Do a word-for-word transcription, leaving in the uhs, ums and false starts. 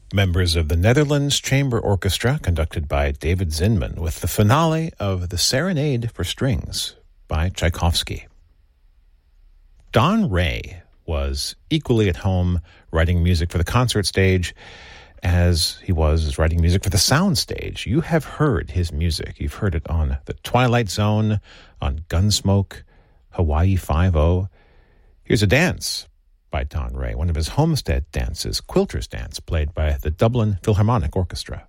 Members of the Netherlands Chamber Orchestra, conducted by David Zinman, with the finale of The Serenade for Strings by Tchaikovsky. Don Ray was equally at home writing music for the concert stage as he was writing music for the sound stage. You have heard his music. You've heard it on The Twilight Zone, on Gunsmoke, Hawaii Five-O. Here's a dance by Don Ray, one of his homestead dances, Quilter's Dance, played by the Dublin Philharmonic Orchestra.